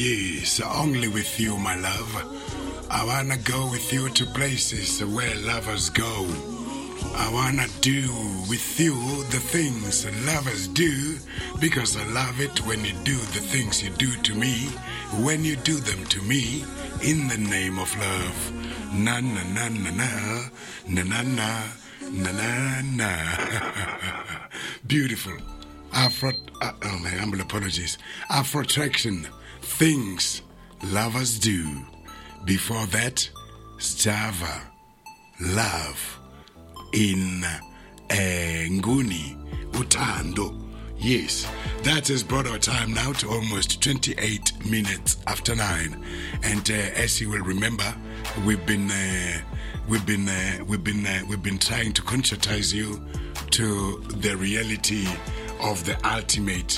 Yes, only with you, my love. I wanna go with you to places where lovers go. I wanna do with you the things lovers do, because I love it when you do the things you do to me, when you do them to me, in the name of love. Na na na na na, na na na, na na na. Beautiful. My humble apologies. Afro-traction, things lovers do. Before that, Stava, love. In Nguni, Utando. Yes, that has brought our time now to almost 28 minutes after 9. And as you will remember, we've been trying to conscientize you to the reality of the ultimate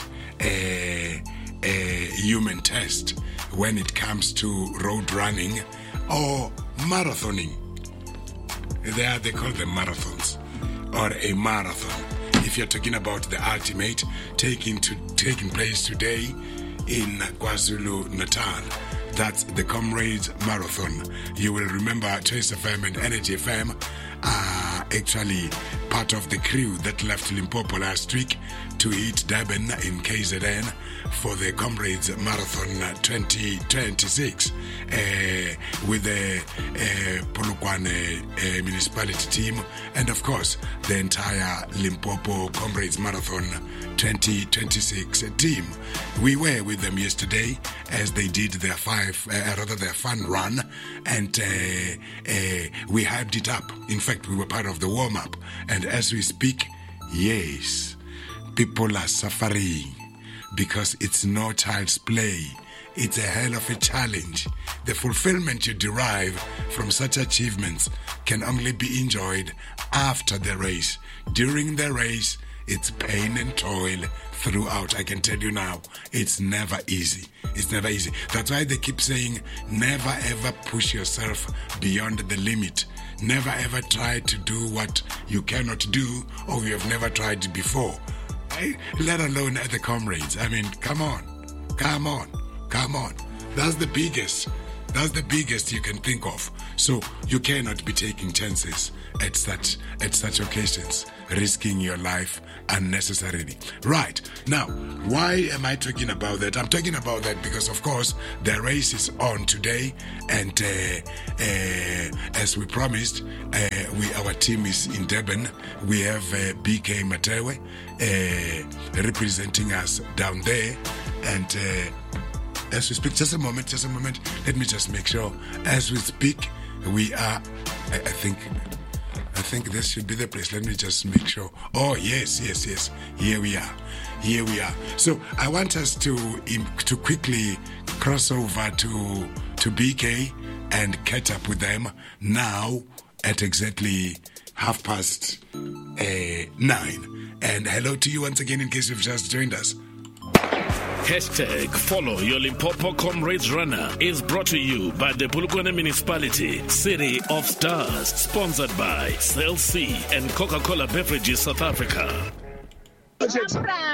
human test when it comes to road running or marathoning. They call them marathons, or a marathon. If you're talking about the ultimate taking place today in KwaZulu-Natal, that's the Comrades Marathon. You will remember Choice FM and Energy FM are actually part of the crew that left Limpopo last week to hit Durban in KZN for the Comrades Marathon 2026 with the Polokwane municipality team and of course the entire Limpopo Comrades Marathon 2026 team. We were with them yesterday as they did their fun run, and we hyped it up. In fact, we were part of the warm-up, and as we speak, yes, people are suffering because it's no child's play. It's a hell of a challenge. The fulfillment you derive from such achievements can only be enjoyed after the race. During the race, it's pain and toil throughout. I can tell you now, it's never easy. It's never easy. That's why they keep saying, never ever push yourself beyond the limit. Never ever try to do what you cannot do or you have never tried before. Let alone the Comrades. I mean, come on. That's the biggest you can think of. So you cannot be taking chances at such occasions, risking your life unnecessarily. Right. Now, why am I talking about that? I'm talking about that because, of course, the race is on today, and as we promised, our team is in Durban. We have BK Matewe representing us down there, and as we speak, just a moment, let me just make sure. As we speak, we are, I think this should be the place. Let me just make sure. Oh, yes. Here we are. So I want us to quickly cross over to BK and catch up with them now at exactly 9:30. And hello to you once again in case you've just joined us. Hashtag follow your Limpopo Comrades Runner is brought to you by the Polokwane Municipality, City of Stars, sponsored by Cell C and Coca-Cola Beverages South Africa. Oh, okay.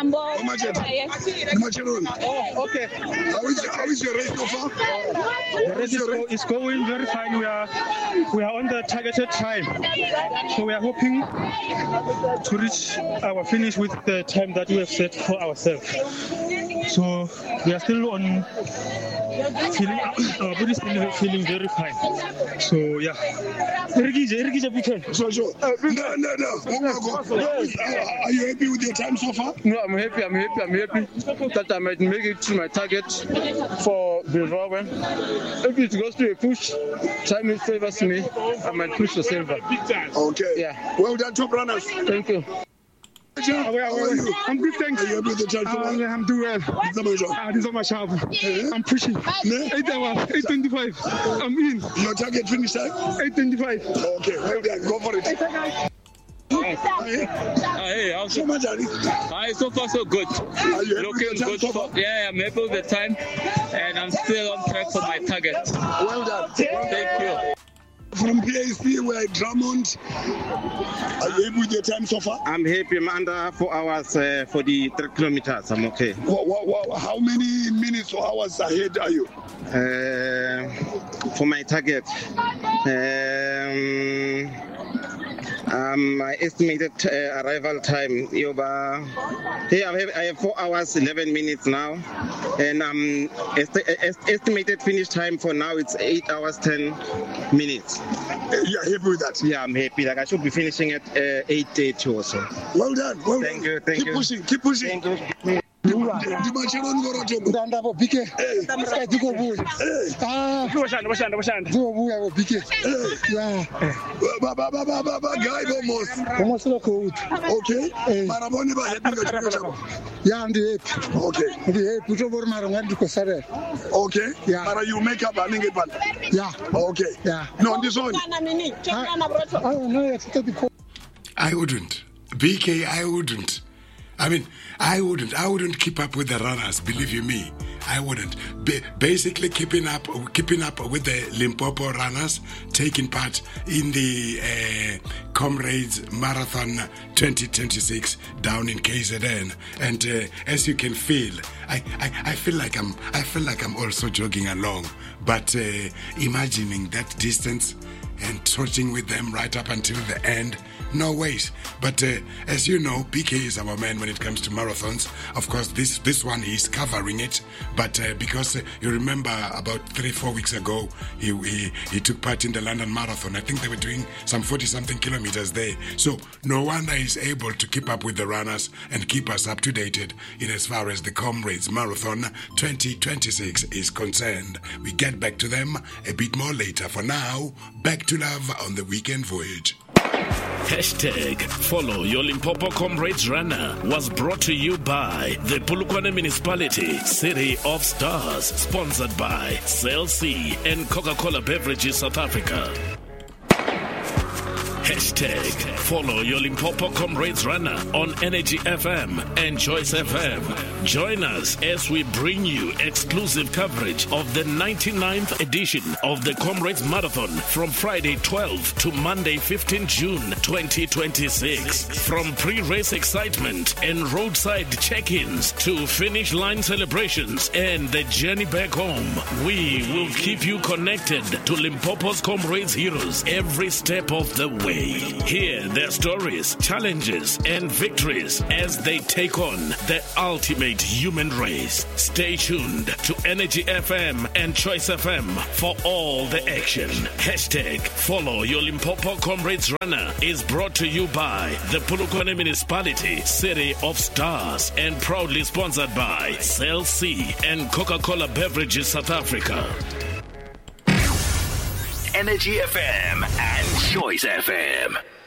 How is your race so far? The race is going very fine. We are on the targeted time, so we are hoping to reach our finish with the time that we have set for ourselves. So we are still on feeling, our body is still feeling very fine. So yeah. So, no. Are you happy with your time so far? No, I'm happy that I might make it to my target for the Rowan. If it goes to a push, time favors me, I might push the silver. Okay. Yeah. Well done, top runners. Thank you. How are you? I'm good, thanks. Are you happy with the time so far? I'm doing well. This is my job. I'm pushing. 8 hours, 8:25. I'm in. Your target finish time? 8:25. Okay, well done. Go for it. Hey, So much, Ali. Hi, so far so good. Are you happy Looking with the time good. so far? Yeah, I'm happy with the time, and I'm still on track for my target. Well done. Thank you. from PAC, we're at Drummond. Are you happy with your time so far? I'm happy. I'm under 4 hours for the 3 kilometers. I'm okay. How many minutes or hours ahead are you? For my target, my estimated arrival time, I have 4 hours 11 minutes now, and estimated finish time for now it's 8 hours 10 minutes. You're happy with that? Yeah, I'm happy. Like I should be finishing at 8:30 or so. Well done. Thank you. Keep pushing. Thank you. Okay. Yeah. But you make up yeah. Okay. Yeah. No, this one. I wouldn't. BK, I wouldn't. I mean, I wouldn't keep up with the runners, believe you me. I wouldn't. Basically keeping up with the Limpopo runners, taking part in the Comrades Marathon 2026 down in KZN. And as you can feel, I feel like I'm also jogging along. But imagining that distance and trotting with them right up until the end, no ways. But as you know, BK is our man when it comes to marathons. Of course, this one he's covering it, but because you remember about 3-4 weeks ago, he took part in the London Marathon. I think they were doing some 40-something kilometers there. So no wonder he's able to keep up with the runners and keep us up to date in as far as the Comrades Marathon 2026 is concerned. We get back to them a bit more later. For now, back to love on the weekend voyage. Hashtag Follow Your Limpopo Comrades Runner was brought to you by the Polokwane Municipality, City of Stars, sponsored by Cell C and Coca-Cola Beverages South Africa. Hashtag Follow Your Limpopo Comrades Runner on Energy FM and Choice FM. Join us as we bring you exclusive coverage of the 99th edition of the Comrades Marathon from Friday 12 to Monday 15 June 2026. From pre-race excitement and roadside check-ins to finish line celebrations and the journey back home, we will keep you connected to Limpopo's Comrades heroes every step of the way. Hear their stories, challenges, and victories as they take on the ultimate human race. Stay tuned to Energy FM and Choice FM for all the action. Hashtag Follow Your Limpopo Comrades Runner is brought to you by the Polokwane Municipality, City of Stars, and proudly sponsored by Cell C and Coca-Cola Beverages South Africa. Energy FM and Choice FM.